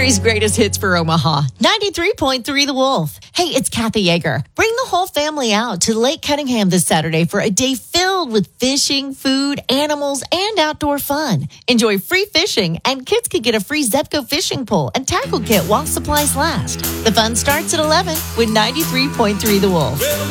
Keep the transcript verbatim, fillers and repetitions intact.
Country's greatest hits for Omaha. ninety-three point three The Wolf. Hey, it's Kathy Yeager. Bring the whole family out to Lake Cunningham this Saturday for a day filled with fishing, food, animals, and outdoor fun. Enjoy free fishing, and kids could get a free Zepco fishing pole and tackle kit while supplies last. The fun starts at eleven with ninety-three point three The Wolf.